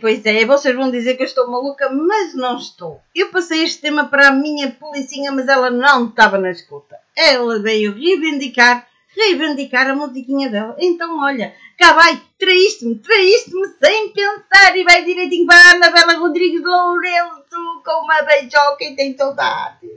Pois é, vocês vão dizer que eu estou maluca, mas não estou. Eu passei este tema para a minha policinha, mas ela não estava na escuta. Ela veio reivindicar a musiquinha dela. Então, olha, cá vai, traíste-me sem pensar e vai direitinho para a Anabela Rodrigues Lourenço com uma beijoca e tem saudades.